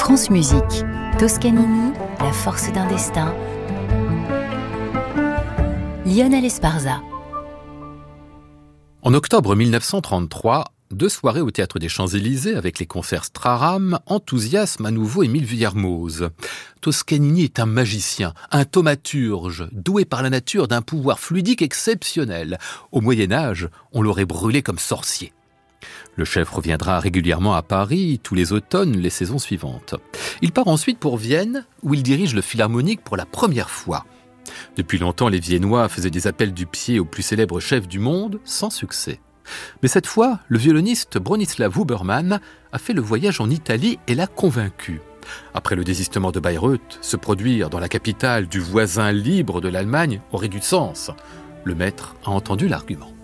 France Musique, Toscanini, la force d'un destin. Lionel Esparza. En octobre 1933, 2 soirées au Théâtre des Champs-Élysées avec les concerts Straram enthousiasment à nouveau Émile Vuillermoz. Toscanini est un magicien, un thaumaturge, doué par la nature d'un pouvoir fluidique exceptionnel. Au Moyen-Âge, on l'aurait brûlé comme sorcier. Le chef reviendra régulièrement à Paris, tous les automnes, les saisons suivantes. Il part ensuite pour Vienne, où il dirige le Philharmonique pour la première fois. Depuis longtemps, les Viennois faisaient des appels du pied au plus célèbre chef du monde, sans succès. Mais cette fois, le violoniste Bronislaw Huberman a fait le voyage en Italie et l'a convaincu. Après le désistement de Bayreuth, se produire dans la capitale du voisin libre de l'Allemagne aurait du sens. Le maître a entendu l'argument.